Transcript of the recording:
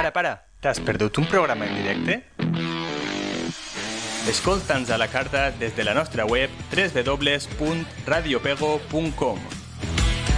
Para, t'has perdut un programa en directe? Escolta'ns a la carta des de la nostra web www.radiopego.com.